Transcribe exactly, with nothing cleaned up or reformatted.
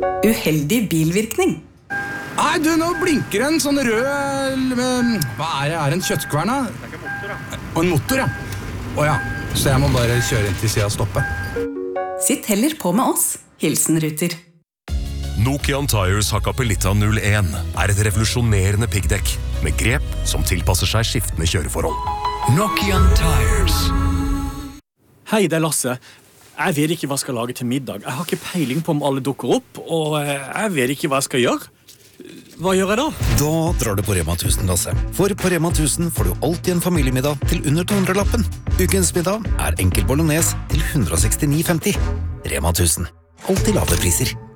Uheldig bilvirkning. Nei, du, nå blinker en sånn rød... Hva er det? Er det en kjøttkvern, da? Det er ikke motor, da. Og en motor, ja. Åja, så jeg må bare kjøre inn til siden og stoppe. Sitt heller på med oss. Hilsen Ruter. Nokian Tires Hakkapelitta null en er et revolusjonerende piggdekk med grep som tilpasser seg skiftende kjøreforhold. Nokian Tires. Hei, det er Lasse. Jeg vet ikke hva jeg skal lage til middag. Jeg har ikke peiling på om alle dukker opp, og jeg vet ikke hva jeg skal gjøre. Hva gjør jeg da? Da drar du på Rema tusen, Lasse. For på Rema tusen får du alltid en familiemiddag til under to hundre lappen. Ukens middag er enkel bolognese til hundre og sekstini femti. Rema tusen. Alltid lave priser.